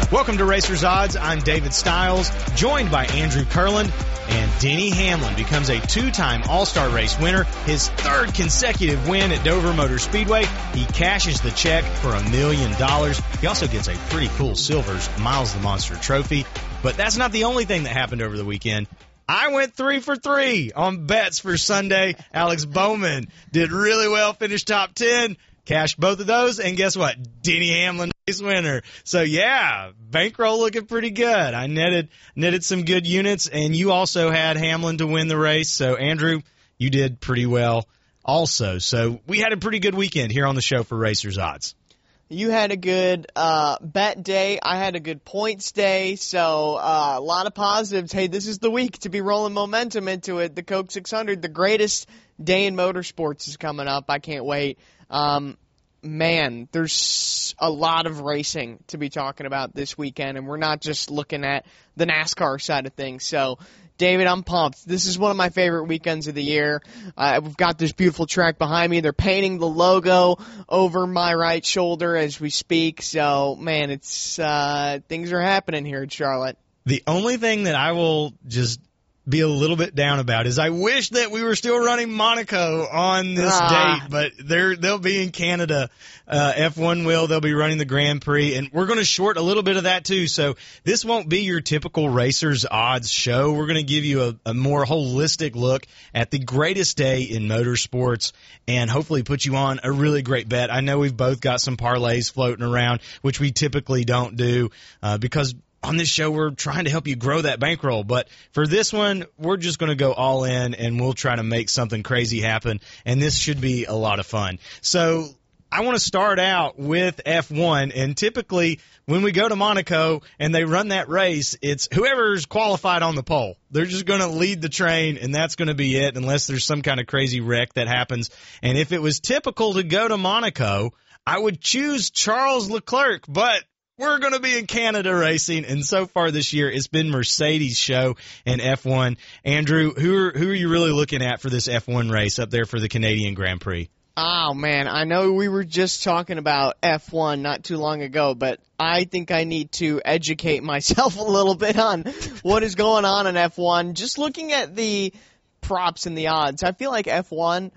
Welcome to Racers Odds. I'm David Stiles, joined by Andrew Kurland, and Denny Hamlin becomes a two-time All-Star race winner, his third consecutive win at Dover Motor Speedway. He cashes the check for $1 million. He also gets a pretty cool Silvers Miles the Monster trophy. But that's not the only thing that happened over the weekend. I went 3 for 3 on bets for Sunday. Alex Bowman did really well, finished top 10. Cashed both of those, and guess what? Denny Hamlin race winner. So yeah, bankroll looking pretty good. I netted some good units, and you also had Hamlin to win the race. So Andrew, you did pretty well also. So we had a pretty good weekend here on the show for Racers Odds. You had a good bet day. I had a good points day. So a lot of positives. Hey, this is the week to be rolling momentum into it. The Coke 600, the greatest day in motorsports, is coming up. I can't wait. Man, there's a lot of racing to be talking about this weekend, and we're not just looking at the NASCAR side of things. So, David, I'm pumped. This is one of my favorite weekends of the year. We've got this beautiful track behind me. They're painting the logo over my right shoulder as we speak. So, man, it's things are happening here in Charlotte. The only thing that I will just be a little bit down about is I wish that we were still running Monaco on this date, but they'll be in Canada. F1 they'll be running the Grand Prix, and we're going to short a little bit of that too. So this won't be your typical Racers Odds show. We're going to give you a more holistic look at the greatest day in motorsports and hopefully put you on a really great bet. I know we've both got some parlays floating around, which we typically don't do because on this show, we're trying to help you grow that bankroll. But for this one, we're just going to go all in, and we'll try to make something crazy happen. And this should be a lot of fun. So I want to start out with F1. And typically, when we go to Monaco and they run that race, it's whoever's qualified on the pole. They're just going to lead the train, and that's going to be it unless there's some kind of crazy wreck that happens. And if it was typical to go to Monaco, I would choose Charles Leclerc. But we're going to be in Canada racing, and so far this year, it's been Mercedes' show in F1. Andrew, who are you really looking at for this F1 race up there for the Canadian Grand Prix? Oh, man, I know we were just talking about F1 not too long ago, but I think I need to educate myself a little bit on what is going on in F1. Just looking at the props and the odds, I feel like F1,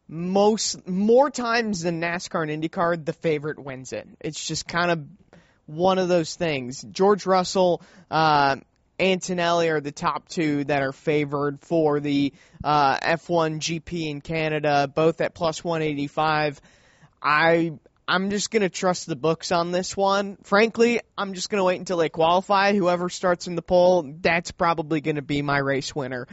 more times than NASCAR and IndyCar, the favorite wins it. It's just kind of one of those things. George Russell, Antonelli are the top two that are favored for the F1 GP in Canada, both at plus 185. I'm just going to trust the books on this one. Frankly, I'm just going to wait until they qualify. Whoever starts in the pole, that's probably going to be my race winner.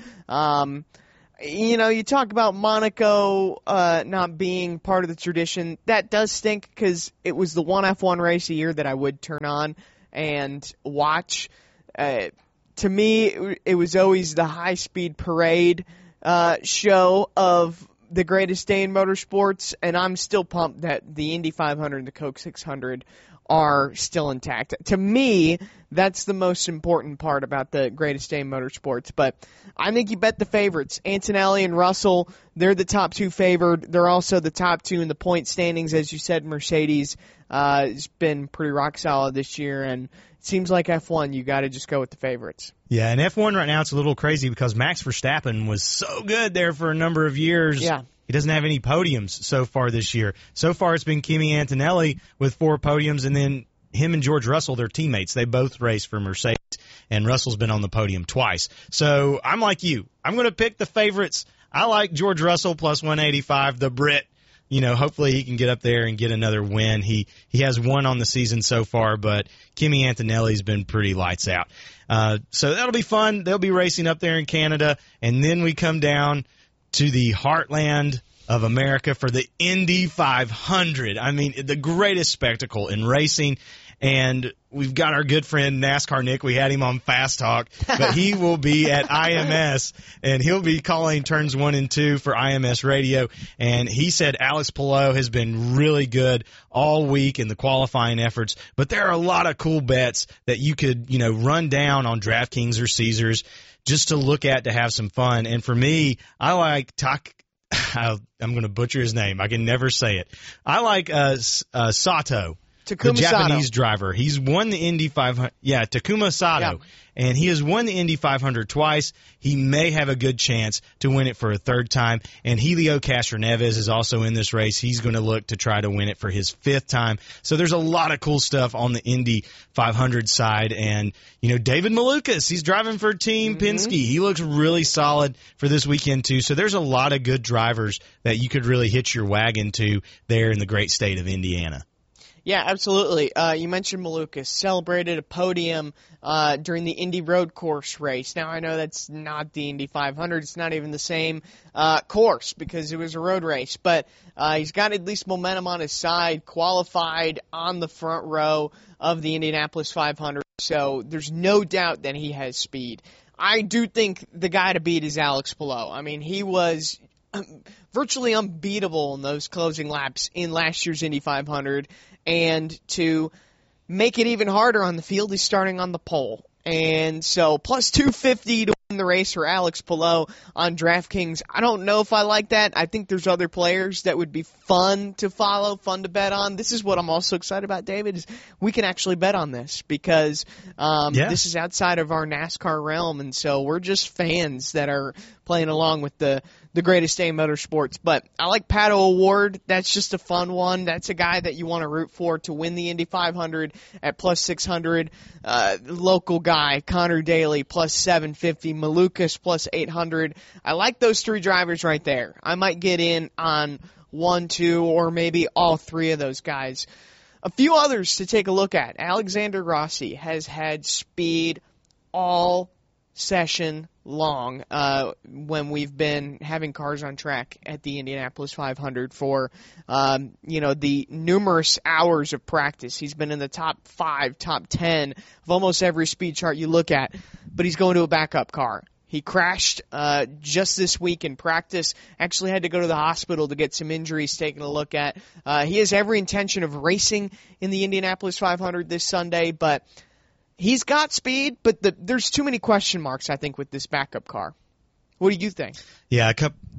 You talk about Monaco not being part of the tradition. That does stink because it was the one F1 race a year that I would turn on and watch. To me, it was always the high-speed parade show of the greatest day in motorsports, and I'm still pumped that the Indy 500 and the Coke 600 are still intact. To me, that's the most important part about the greatest day in motorsports. But I think you bet the favorites. Antonelli and Russell, they're the top two favored. They're also the top two in the point standings. As you said, Mercedes has been pretty rock solid this year. And it seems like F1, you got to just go with the favorites. Yeah, and F1 right now it's a little crazy because Max Verstappen was so good there for a number of years. Yeah. He doesn't have any podiums so far this year. So far it's been Kimi Antonelli with 4 podiums, and then him and George Russell, they're teammates. They both race for Mercedes, and Russell's been on the podium twice. So I'm like you. I'm going to pick the favorites. I like George Russell plus 185, the Brit. Hopefully he can get up there and get another win. He has one on the season so far, but Kimi Antonelli's been pretty lights out. So that'll be fun. They'll be racing up there in Canada, and then we come down to the heartland of America for the Indy 500. I mean, the greatest spectacle in racing. And we've got our good friend NASCAR Nick. We had him on Fast Talk, but he will be at IMS, and he'll be calling turns 1 and 2 for IMS Radio. And he said Alex Palou has been really good all week in the qualifying efforts, but there are a lot of cool bets that you could, run down on DraftKings or Caesars just to look at to have some fun. And for me, I like I'm going to butcher his name. I can never say it. I like Sato. Takuma the Japanese Sato. driver. He's won the Indy 500. Yeah, Takuma Sato. Yeah. And he has won the Indy 500 twice. He may have a good chance to win it for a third time. And Helio Castroneves is also in this race. He's going to look to try to win it for his fifth time. So there's a lot of cool stuff on the Indy 500 side. And, David Malukas, he's driving for Team Penske. He looks really solid for this weekend, too. So there's a lot of good drivers that you could really hitch your wagon to there in the great state of Indiana. Yeah, absolutely. You mentioned Malukas celebrated a podium during the Indy Road Course race. Now, I know that's not the Indy 500. It's not even the same course because it was a road race. But he's got at least momentum on his side, qualified on the front row of the Indianapolis 500. So there's no doubt that he has speed. I do think the guy to beat is Alex Palou. I mean, he was virtually unbeatable in those closing laps in last year's Indy 500. And to make it even harder on the field, he's starting on the pole. And so plus 250 to win the race for Alex Palou on DraftKings. I don't know if I like that. I think there's other players that would be fun to follow, fun to bet on. This is what I'm also excited about, David, is we can actually bet on this because this is outside of our NASCAR realm. And so we're just fans that are playing along with the greatest day in motorsports. But I like Pato O'Ward. That's just a fun one. That's a guy that you want to root for to win the Indy 500 at plus 600. Local guy, Connor Daly, plus 750. Malukas, plus 800. I like those three drivers right there. I might get in on 1, 2, or maybe all three of those guys. A few others to take a look at. Alexander Rossi has had speed all session long when we've been having cars on track at the Indianapolis 500 for the numerous hours of practice. He's been in the top 5, top 10 of almost every speed chart you look at, but he's going to a backup car. He crashed just this week in practice, actually had to go to the hospital to get some injuries taken a look at. He has every intention of racing in the Indianapolis 500 this Sunday, but he's got speed, but there's too many question marks, I think, with this backup car. What do you think? Yeah,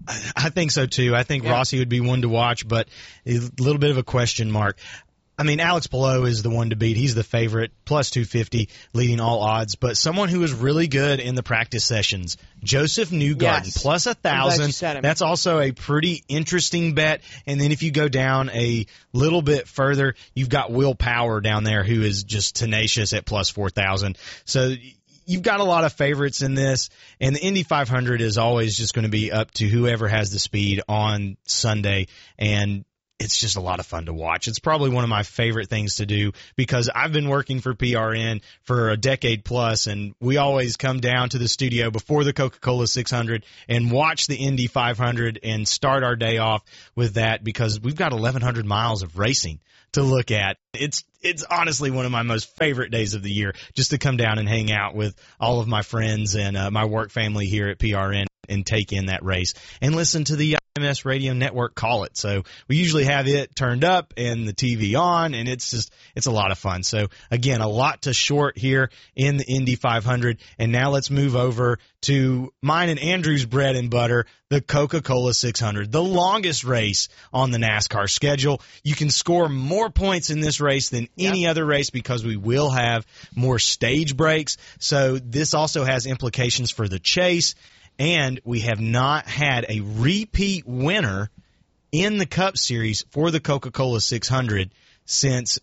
I think so, too. I think Rossi would be one to watch, but a little bit of a question mark. I mean, Alex Palou is the one to beat. He's the favorite, plus 250, leading all odds. But someone who is really good in the practice sessions, Joseph Newgarden, plus 1,000. That's also a pretty interesting bet. And then if you go down a little bit further, you've got Will Power down there who is just tenacious at plus 4,000. So you've got a lot of favorites in this, and the Indy 500 is always just going to be up to whoever has the speed on Sunday, and it's just a lot of fun to watch. It's probably one of my favorite things to do because I've been working for PRN for a decade plus, and we always come down to the studio before the Coca-Cola 600 and watch the Indy 500 and start our day off with that because we've got 1,100 miles of racing to look at. It's honestly one of my most favorite days of the year just to come down and hang out with all of my friends and my work family here at PRN and take in that race and listen to the IMS Radio Network call it. So we usually have it turned up and the TV on, and it's a lot of fun. So again, a lot to short here in the Indy 500. And now let's move over to mine and Andrew's bread and butter, the Coca-Cola 600, the longest race on the NASCAR schedule. You can score more points in this race than any other race because we will have more stage breaks. So this also has implications for the chase. And we have not had a repeat winner in the Cup Series for the Coca-Cola 600 since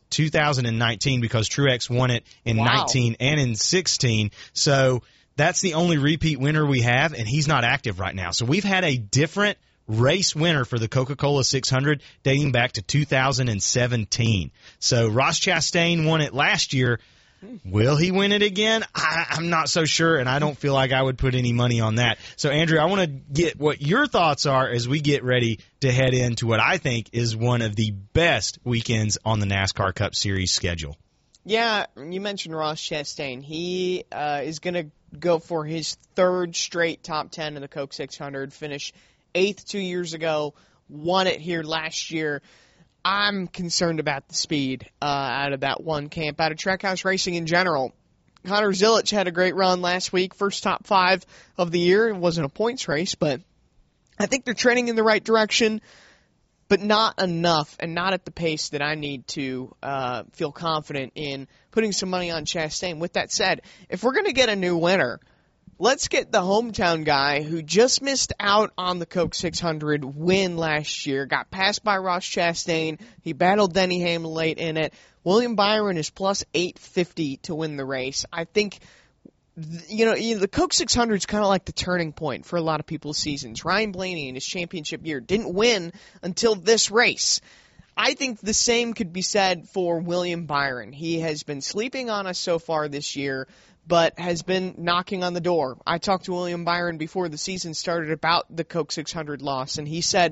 2019 because Truex won it in 19 and in 16. So that's the only repeat winner we have, and he's not active right now. So we've had a different race winner for the Coca-Cola 600 dating back to 2017. So Ross Chastain won it last year. Will he win it again? I'm not so sure, and I don't feel like I would put any money on that. So, Andrew, I want to get what your thoughts are as we get ready to head into what I think is one of the best weekends on the NASCAR Cup Series schedule. Yeah, you mentioned Ross Chastain. He is going to go for his third straight top 10 in the Coke 600, finished 8th 2 years ago, won it here last year. I'm concerned about the speed out of that one camp, out of Trackhouse Racing in general. Connor Zilic had a great run last week, first top 5 of the year. It wasn't a points race, but I think they're trending in the right direction. but not enough and not at the pace that I need to feel confident in putting some money on Chastain. With that said, if we're going to get a new winner, let's get the hometown guy who just missed out on the Coke 600 win last year, got passed by Ross Chastain. He battled Denny Hamlin late in it. William Byron is plus 850 to win the race. I think, the Coke 600 is kind of like the turning point for a lot of people's seasons. Ryan Blaney in his championship year didn't win until this race. I think the same could be said for William Byron. He has been sleeping on us so far this year, but has been knocking on the door. I talked to William Byron before the season started about the Coke 600 loss, and he said,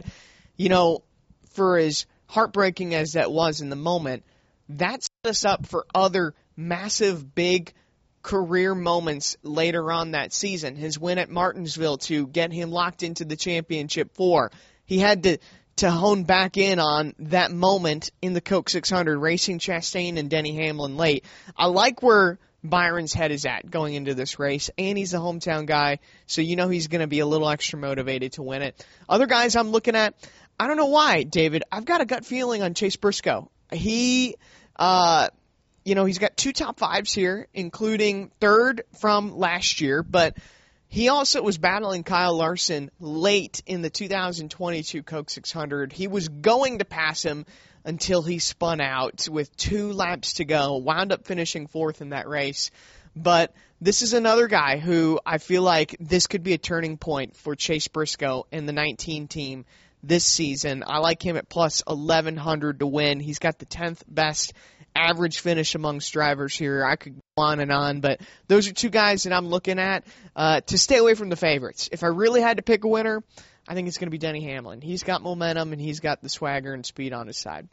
for as heartbreaking as that was in the moment, that set us up for other massive, big career moments later on that season. His win at Martinsville to get him locked into the championship 4. He had to hone back in on that moment in the Coke 600, racing Chastain and Denny Hamlin late. I like where Byron's head is at going into this race, and he's a hometown guy, so he's going to be a little extra motivated to win it. Other guys I'm looking at, I don't know why, David. I've got a gut feeling on Chase Briscoe. He's got 2 top 5s here, including 3rd from last year, but he also was battling Kyle Larson late in the 2022 Coke 600. He was going to pass him until he spun out with 2 laps to go, wound up finishing 4th in that race. But this is another guy who I feel like this could be a turning point for Chase Briscoe and the 19 team this season. I like him at plus 1,100 to win. He's got the 10th best average finish amongst drivers here. I could go on and on, but those are 2 guys that I'm looking at to stay away from the favorites. If I really had to pick a winner, I think it's going to be Denny Hamlin. He's got momentum, and he's got the swagger and speed on his side.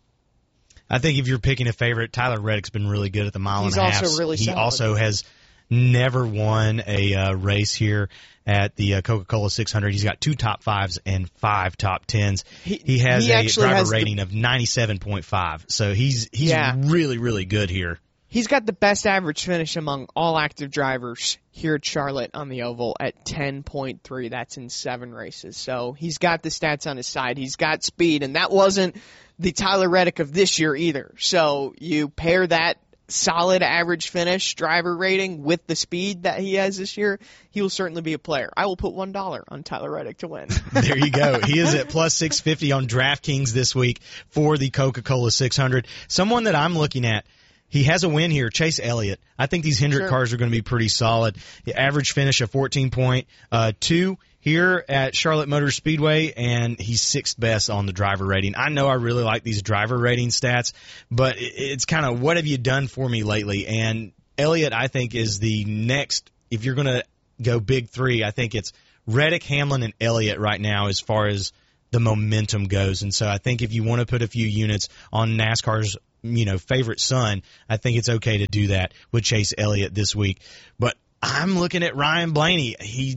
I think if you're picking a favorite, Tyler Reddick's been really good at the mile and a half. He's also really solid. He also has never won a race here at the Coca-Cola 600. He's got 2 top 5s and 5 top 10s. He has a driver rating of 97.5, so he's really, really good here. He's got the best average finish among all active drivers here at Charlotte on the Oval at 10.3. That's in 7 races. So he's got the stats on his side. He's got speed, and that wasn't the Tyler Reddick of this year either. So you pair that solid average finish driver rating with the speed that he has this year, he will certainly be a player. I will put $1 on Tyler Reddick to win. There you go. He is at plus 650 on DraftKings this week for the Coca-Cola 600. Someone that I'm looking at, he has a win here, Chase Elliott. I think these Hendrick cars are going to be pretty solid. The average finish of 14.2 here at Charlotte Motor Speedway, and he's 6th best on the driver rating. I know I really like these driver rating stats, but it's kind of what have you done for me lately? And Elliott, I think, is the next, if you're going to go big 3, I think it's Reddick, Hamlin, and Elliott right now as far as the momentum goes. And so I think if you want to put a few units on NASCAR's favorite son, I think it's okay to do that with Chase Elliott this week. But I'm looking at Ryan Blaney. He's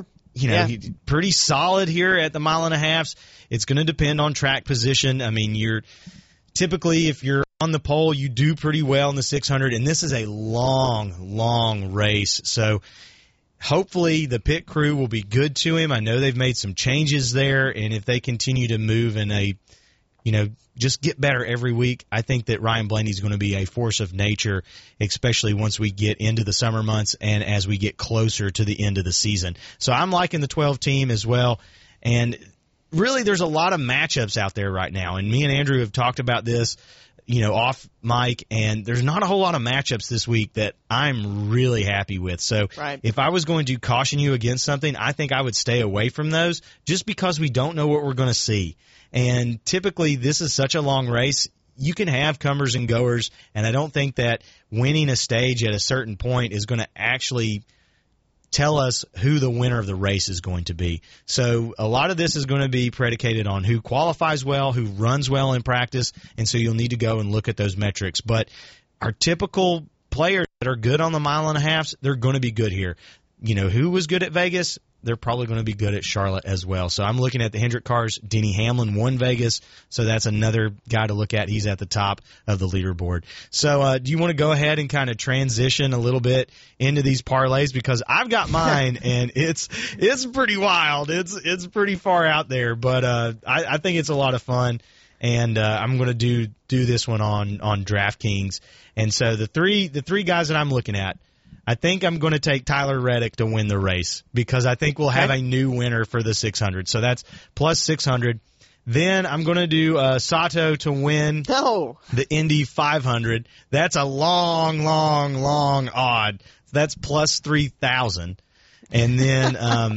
pretty solid here at the mile and a halves. It's going to depend on track position. I mean, typically, if you're on the pole, you do pretty well in the 600, and this is a long, long race. So hopefully the pit crew will be good to him. I know they've made some changes there, and if they continue to move in a just get better every week, I think that Ryan Blaney is going to be a force of nature, especially once we get into the summer months and as we get closer to the end of the season. So I'm liking the 12 team as well. And really, there's a lot of matchups out there right now. And me and Andrew have talked about this, off mic, and there's not a whole lot of matchups this week that I'm really happy with. So if I was going to caution you against something, I think I would stay away from those just because we don't know what we're going to see. And typically, this is such a long race, you can have comers and goers, and I don't think that winning a stage at a certain point is going to actually tell us who the winner of the race is going to be. So a lot of this is going to be predicated on who qualifies well, who runs well in practice, and so you'll need to go and look at those metrics. But our typical players that are good on the mile and a half, they're going to be good here. Who was good at Vegas? they're probably going to be good at Charlotte as well. So I'm looking at the Hendrick cars. Denny Hamlin won Vegas, so that's another guy to look at. He's at the top of the leaderboard. So do you want to go ahead and kind of transition a little bit into these parlays? Because I've got mine, and it's pretty wild. It's pretty far out there, but I think it's a lot of fun. And I'm going to do this one on DraftKings. And so the three guys that I'm looking at, I think I'm going to take Tyler Reddick to win the race because I think we'll have a new winner for the 600. So that's plus 600. Then I'm going to do Sato to win the Indy 500. That's a long odd. That's plus 3,000. And then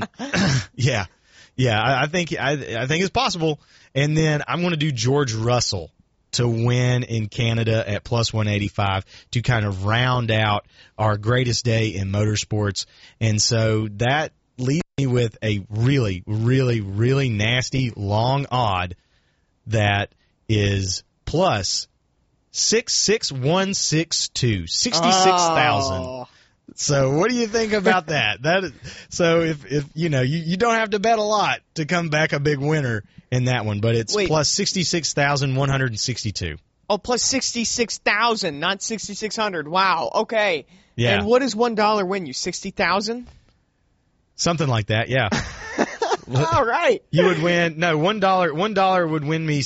I think it's possible. And then I'm going to do George Russell to win in Canada at plus 185 to kind of round out our greatest day in motorsports. And so that leaves me with a really, really, really nasty long odd that is plus 66162, 66,000. Oh. So what do you think about that? So if you know, you don't have to bet a lot to come back a big winner in that one, but it's plus 66,162. Oh, plus 66,000, not 6,600. Wow. Okay. Yeah. And what does $1 win you? 60,000? Something like that. Yeah. All right. You would win. No, $1 would win me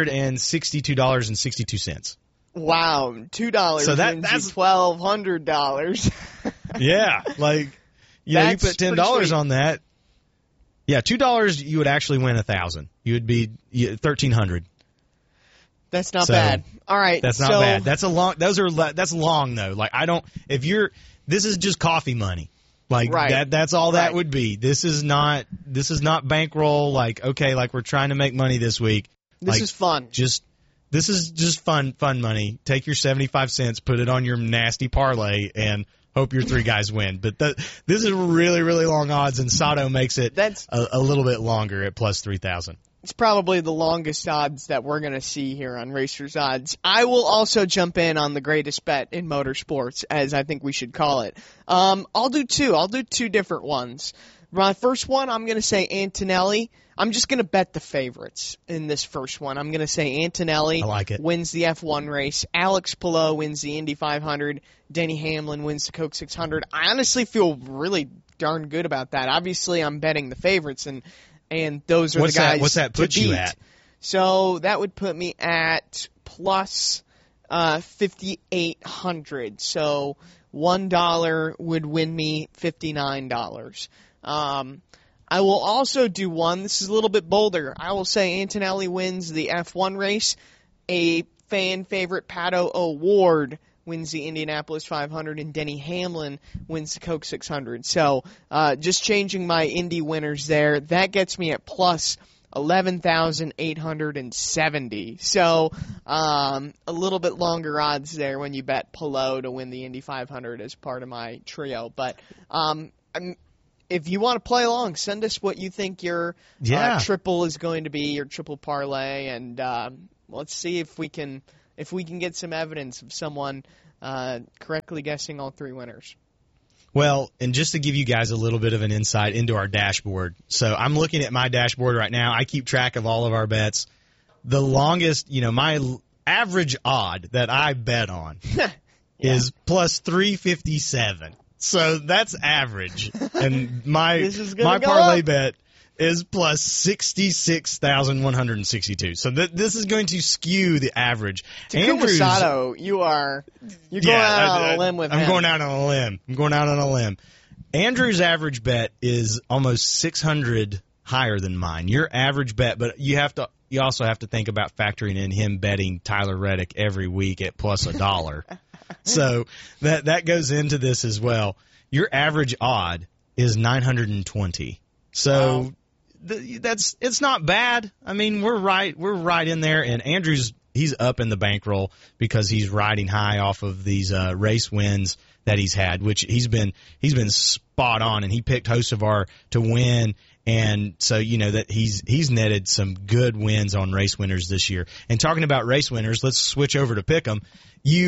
$662.62. Wow, $2 so that's $1,200. Yeah, like you put $10 on that. Yeah, $2 you would actually win 1,000. You would be 1,300. That's not bad. All right, that's not bad. That's a long. That's long though. Like this is just coffee money. Like that's all that would be. This is not bankroll. Like okay, like we're trying to make money this week. This is fun. This is just fun money. Take your 75 cents, put it on your nasty parlay, and hope your three guys win. But this is really, really long odds, and Sato makes it a little bit longer at plus 3,000. It's probably the longest odds that we're going to see here on Racers Odds. I will also jump in on the greatest bet in motorsports, as I think we should call it. I'll do two. I'll do two different ones. My first one, I'm going to say Antonelli. I'm just going to bet the favorites in this first one. I'm going to say Antonelli wins the F1 race. Alex Palou wins the Indy 500. Denny Hamlin wins the Coke 600. I honestly feel really darn good about that. Obviously, I'm betting the favorites, and those are the guys what's that put you at? So that would put me at plus 5,800. So $1 would win me $59. I will also do one. This is a little bit bolder. I will say Antonelli wins the F1 race. A fan favorite, Pato O'Ward, wins the Indianapolis 500, and Denny Hamlin wins the Coke 600. So just changing my Indy winners there. That gets me at plus 11,870. So a little bit longer odds there when you bet Palou to win the Indy 500 as part of my trio. But if you want to play along, send us what you think your triple is going to be, your triple parlay, and let's see if we can get some evidence of someone correctly guessing all three winners. Well, and just to give you guys a little bit of an insight into our dashboard. So I'm looking at my dashboard right now. I keep track of all of our bets. The longest, my average odd that I bet on is plus 357. So that's average. And my parlay bet is plus 66,162. So this is going to skew the average. Takuma Sato, you're going out on a limb with him. I'm going out on a limb. Andrew's average bet is almost 600 higher than mine. Your average bet, but you also have to think about factoring in him betting Tyler Reddick every week at plus $1. So that goes into this as well. Your average odd is 920. So it's not bad. I mean, we're right in there. And Andrew's he's up in the bankroll because he's riding high off of these race wins that he's had, which he's been spot on. And he picked Hocevar to win. And so, that he's netted some good wins on race winners this year. And talking about race winners, let's switch over to Pick'em.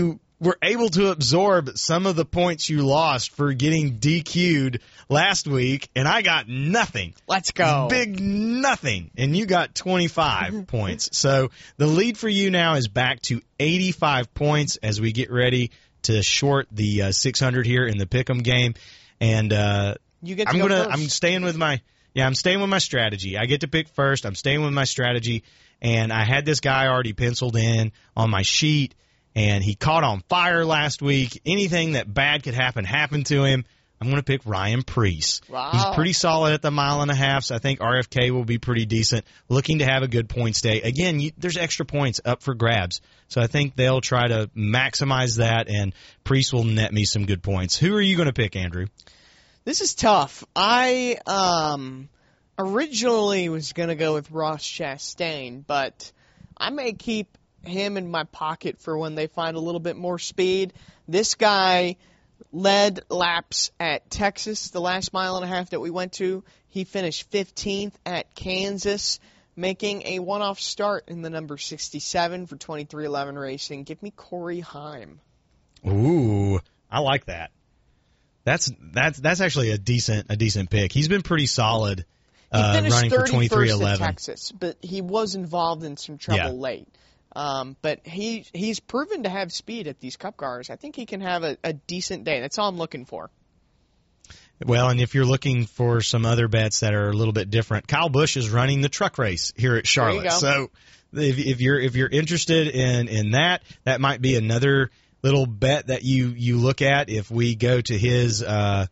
were able to absorb some of the points you lost for getting DQ'd last week, and I got nothing. Let's go. Big nothing. And you got 25 points. So the lead for you now is back to 85 points as we get ready to short the 600 here in the Pick'em game. And you get to go first. I'm staying with my strategy. I get to pick first. I'm staying with my strategy. And I had this guy already penciled in on my sheet, and he caught on fire last week. Anything that bad could happen happened to him. I'm going to pick Ryan Preece. Wow. He's pretty solid at the 1.5 miles. So I think RFK will be pretty decent. Looking to have a good points day. Again, there's extra points up for grabs. So I think they'll try to maximize that, and Preece will net me some good points. Who are you going to pick, Andrew? This is tough. I originally was going to go with Ross Chastain, but I may keep him in my pocket for when they find a little bit more speed. This guy led laps at Texas the last 1.5 miles that we went to. He finished 15th at Kansas, making a one-off start in the number 67 for 23XI Racing. Give me Corey Heim. Ooh, I like that. That's actually a decent pick. He's been pretty solid running for 23XI at Texas, but he was involved in some trouble late. But he's proven to have speed at these Cup cars. I think he can have a decent day. That's all I'm looking for. Well, and if you're looking for some other bets that are a little bit different, Kyle Busch is running the truck race here at Charlotte. So if you're interested in that might be another little bet that you look at. If we go to his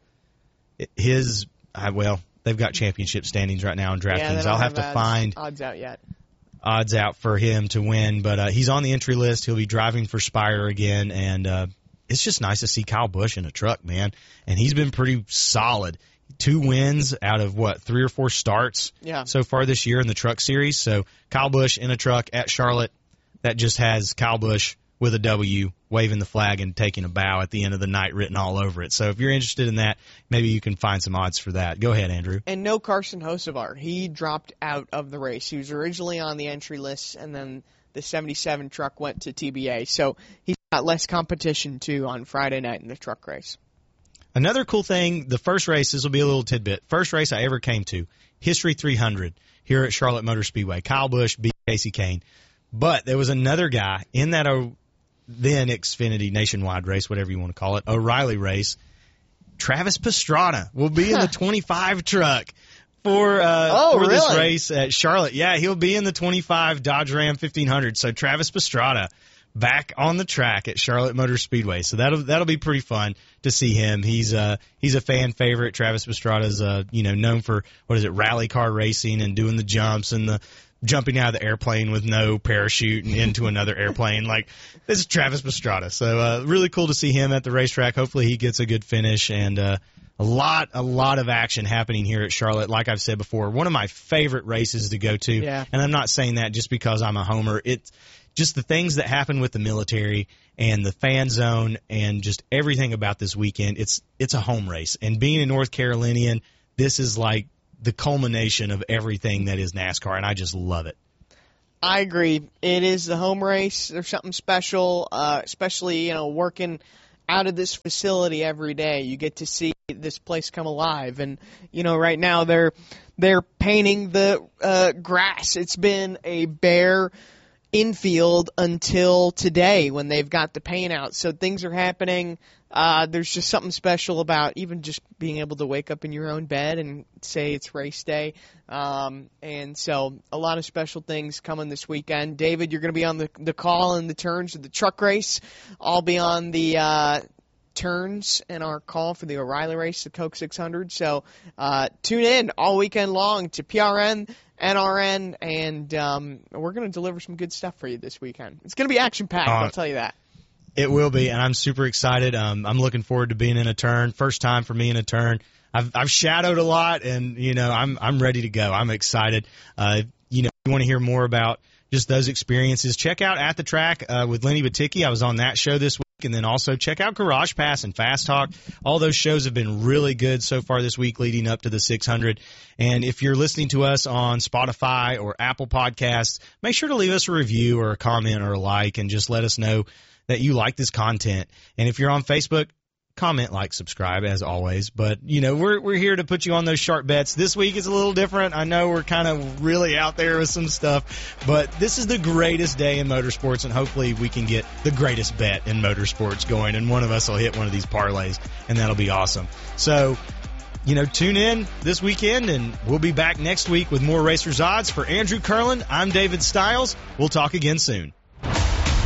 they've got championship standings right now in DraftKings. I'll have to find odds out for him to win, but he's on the entry list. He'll be driving for Spire again, and it's just nice to see Kyle Busch in a truck, man. And he's been pretty solid. 2 wins out of 3 or 4 starts so far this year in the Truck Series. So Kyle Busch in a truck at Charlotte, that just has Kyle Busch with a W, waving the flag and taking a bow at the end of the night written all over it. So if you're interested in that, maybe you can find some odds for that. Go ahead, Andrew. And no Carson Hocevar. He dropped out of the race. He was originally on the entry list, and then the 77 truck went to TBA. So he's got less competition, too, on Friday night in the truck race. Another cool thing, the first race, this will be a little tidbit. First race I ever came to, History 300 here at Charlotte Motor Speedway. Kyle Busch beat Casey Kane. But there was another guy in that then Xfinity Nationwide race, whatever you want to call it, O'Reilly race. Travis Pastrana will be in the 25 truck for this race at Charlotte. Yeah, he'll be in the 25 Dodge Ram 1500. So Travis Pastrana back on the track at Charlotte Motor Speedway. So that'll be pretty fun to see him. He's a fan favorite. Travis Pastrana's known for rally car racing and doing the jumps and the jumping out of the airplane with no parachute and into another airplane. Like, this is Travis Pastrana. So really cool to see him at the racetrack. Hopefully he gets a good finish, and a lot of action happening here at Charlotte. Like I've said before, one of my favorite races to go to. Yeah. And I'm not saying that just because I'm a homer. It's just the things that happen with the military and the fan zone and just everything about this weekend. It's a home race. And being a North Carolinian, this is like the culmination of everything that is NASCAR, and I just love it. I agree. It is the home race. There's something special, especially, working out of this facility every day. You get to see this place come alive. And, right now they're painting the grass. It's been a bare infield until today when they've got the paint out. So things are happening. There's just something special about even just being able to wake up in your own bed and say it's race day. And so a lot of special things coming this weekend. David, you're going to be on the call and the turns of the truck race. I'll be on the turns and our call for the O'Reilly race, the Coke 600. So tune in all weekend long to PRN, NRN, and we're going to deliver some good stuff for you this weekend. It's going to be action-packed, I'll tell you that. It will be, and I'm super excited. I'm looking forward to being in a turn. First time for me in a turn. I've shadowed a lot, and I'm ready to go. I'm excited. If you want to hear more about just those experiences, check out At the Track with Lenny Baticki. I was on that show this week, and then also check out Garage Pass and Fast Talk. All those shows have been really good so far this week leading up to the 600. And if you're listening to us on Spotify or Apple Podcasts, make sure to leave us a review or a comment or a like and just let us know that you like this content. And if you're on Facebook, comment, like, subscribe, as always. But, we're here to put you on those sharp bets. This week is a little different. I know we're kind of really out there with some stuff, but this is the greatest day in motorsports, and hopefully we can get the greatest bet in motorsports going, and one of us will hit one of these parlays, and that'll be awesome. So, tune in this weekend, and we'll be back next week with more Racers Odds. For Andrew Curlin, I'm David Stiles. We'll talk again soon.